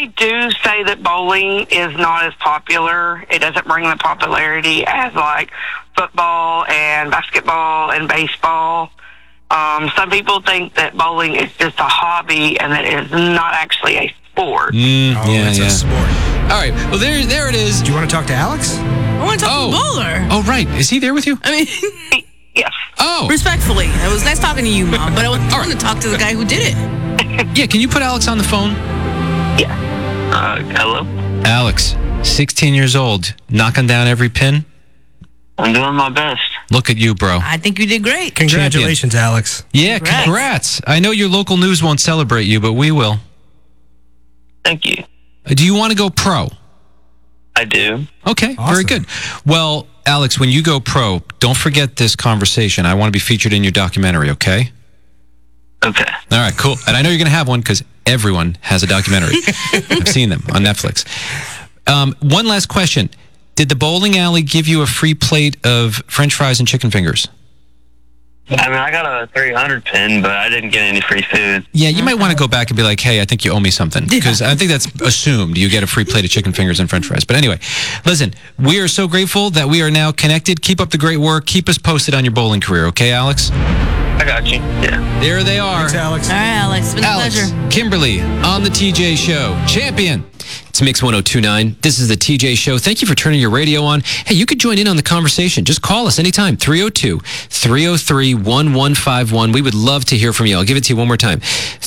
They do say that bowling is not as popular. It doesn't bring the popularity as like football and basketball and baseball. Some people think that bowling is just a hobby and that it is not actually a sport. It's a sport. All right. Well, there it is. Do you want to talk to Alex? I want to talk to the bowler. Oh, right. Is he there with you? I mean, Yes. Oh. respectfully, it was nice talking to you, Mom, but I want to talk to the guy who did it. Yeah, can you put Alex on the phone? Yeah. Hello? Alex, 16 years old, knocking down every pin. I'm doing my best. Look at you, bro. I think you did great. Congratulations, Alex. Yeah, Congrats. congrats. I know your local news won't celebrate you, but we will. Thank you. Do you want to go pro? I do. Okay, Awesome. very good. Well, Alex, when you go pro, don't forget this conversation. I want to be featured in your documentary, okay? Okay. All right, cool. And I know you're going to have one because everyone has a documentary. I've seen them on Netflix. One last question. Did the bowling alley give you a free plate of French fries and chicken fingers? I mean, I got a 300 pin, but I didn't get any free food. Yeah, you might want to go back and be like, hey, I think you owe me something. Because I think that's assumed. You get a free plate of chicken fingers and French fries. But anyway, listen, we are so grateful that we are now connected. Keep up the great work. Keep us posted on your bowling career, okay, Alex? I got you. Yeah. There they are. Thanks, Alex. All right, Alex. It's been Alex, a pleasure. Kimberly on the TJ Show. Champion. It's Mix 102.9. This is the TJ Show. Thank you for turning your radio on. Hey, you could join in on the conversation. Just call us anytime. 302-303-1151. We would love to hear from you. I'll give it to you one more time.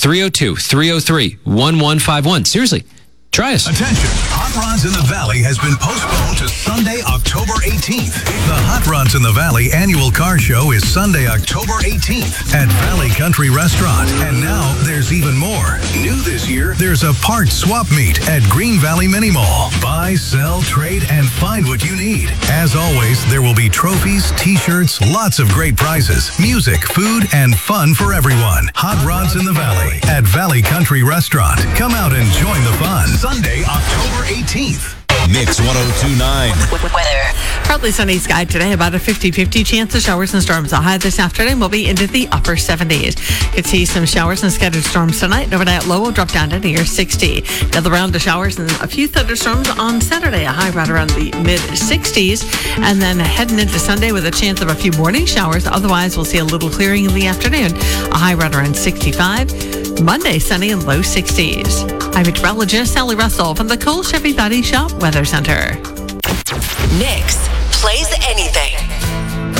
302-303-1151. Seriously, try us. Attention, Hot Rods in the Valley has been postponed to Sunday, October 18th. The Hot Rods in the Valley annual car show is Sunday, October 18th at Valley Country Restaurant. And now there's even more. New this year, there's a parts swap meet at Green Valley Mini Mall. Buy, sell, trade, and find what you need. As always, there will be trophies, t-shirts, lots of great prizes, music, food, and fun for everyone. Hot Rods in the Valley at Valley Country Restaurant. Come out and join the fun. Sunday, October 18th. Mix 102.9. Weather. Partly sunny sky today, about a 50-50 chance of showers and storms. A high this afternoon will be into the upper 70s. Could see some showers and scattered storms tonight. Overnight low will drop down to near 60. Another round of showers and a few thunderstorms on Saturday. A high right around the mid-60s. And then heading into Sunday with a chance of a few morning showers. Otherwise, we'll see a little clearing in the afternoon. A high right around 65. Monday, sunny and low 60s. I'm meteorologist Sally Russell from the Cole Chevy Body Shop Weather Center. Mix plays anything.